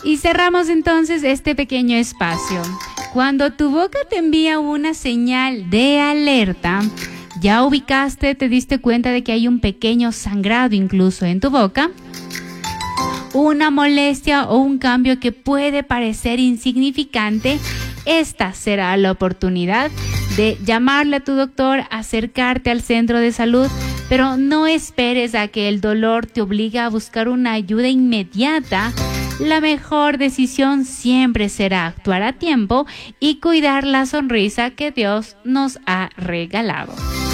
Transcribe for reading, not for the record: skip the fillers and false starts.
Y cerramos entonces este pequeño espacio. Cuando tu boca te envía una señal de alerta, ya ubicaste, te diste cuenta de que hay un pequeño sangrado incluso en tu boca, una molestia o un cambio que puede parecer insignificante, esta será la oportunidad de llamarle a tu doctor, acercarte al centro de salud, pero no esperes a que el dolor te obligue a buscar una ayuda inmediata. La mejor decisión siempre será actuar a tiempo y cuidar la sonrisa que Dios nos ha regalado.